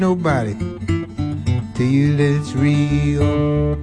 nobody till you that it's real.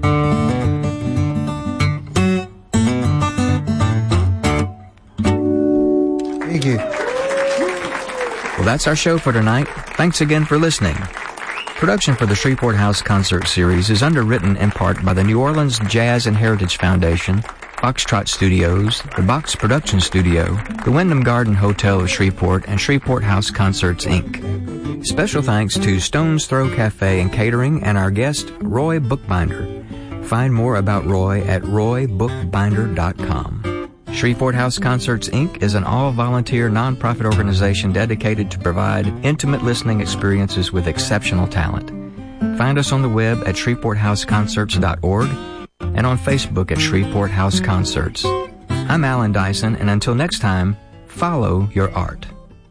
Thank you. Well, that's our show for tonight. Thanks again for listening. Production for the Shreveport House Concert Series is underwritten in part by the New Orleans Jazz and Heritage Foundation, Foxtrot Studios, the Box Production Studio, the Wyndham Garden Hotel of Shreveport, and Shreveport House Concerts, Inc. Special thanks to Stone's Throw Cafe and Catering and our guest, Roy Bookbinder. Find more about Roy at roybookbinder.com. Shreveport House Concerts, Inc. is an all-volunteer nonprofit organization dedicated to provide intimate listening experiences with exceptional talent. Find us on the web at shreveporthouseconcerts.org and on Facebook at Shreveport House Concerts. I'm Alan Dyson, and until next time, follow your art.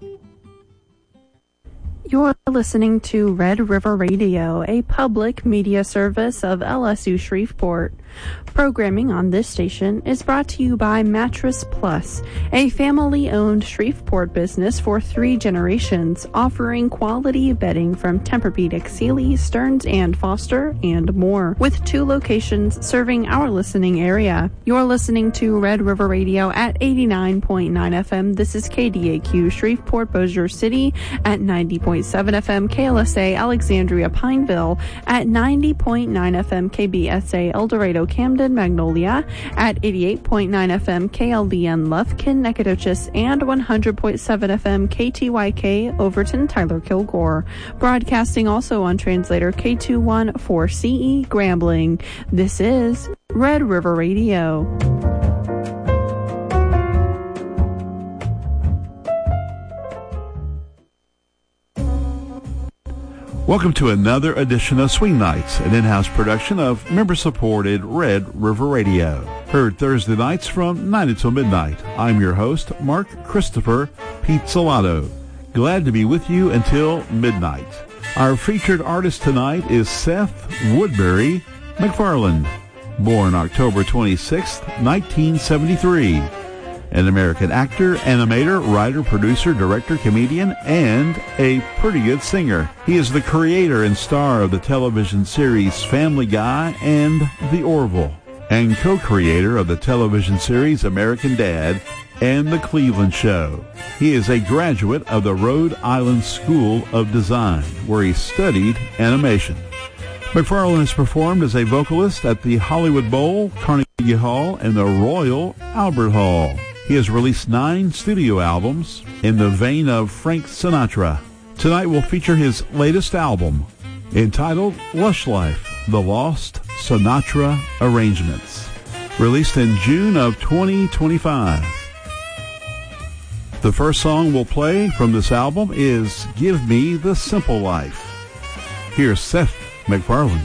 You're listening to Red River Radio, a public media service of LSU Shreveport. Programming on this station is brought to you by Mattress Plus, a family-owned Shreveport business for 3 generations, offering quality bedding from Tempur-Pedic, Sealy, Stearns & Foster, and more, with 2 locations serving our listening area. You're listening to Red River Radio at 89.9 FM. This is KDAQ Shreveport Bossier City at 90.7 FM, KLSA Alexandria Pineville at 90.9 FM, KBSA El Dorado Camden Magnolia at 88.9 FM, KLDN Lufkin Nacogdoches, and 100.7 FM KTYK Overton Tyler Kilgore. Broadcasting also on translator K214CE Grambling. This is Red River Radio. Welcome to another edition of Swing Nights, an in-house production of member-supported Red River Radio. Heard Thursday nights from 9 until midnight. I'm your host, Mark Christopher Pizzolato. Glad to be with you until midnight. Our featured artist tonight is Seth Woodbury McFarland, born October 26, 1973. An American actor, animator, writer, producer, director, comedian, and a pretty good singer. He is the creator and star of the television series Family Guy and The Orville, and co-creator of the television series American Dad and The Cleveland Show. He is a graduate of the Rhode Island School of Design, where he studied animation. McFarland has performed as a vocalist at the Hollywood Bowl, Carnegie Hall, and the Royal Albert Hall. He has released 9 studio albums in the vein of Frank Sinatra. Tonight we'll feature his latest album, entitled Lush Life, The Lost Sinatra Arrangements, released in June of 2025. The first song we'll play from this album is Give Me the Simple Life. Here's Seth McFarland.